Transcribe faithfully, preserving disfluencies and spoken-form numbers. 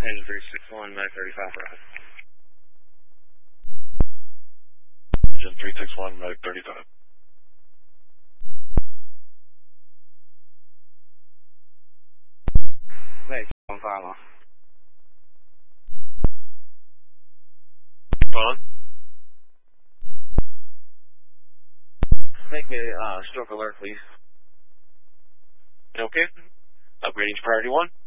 Engine three six one, Mag thirty-five, right. Engine three six one, Mag thirty-five. Mag on fire alarm. On. Make me a uh, stroke alert, please. Okay. Upgrading to priority one.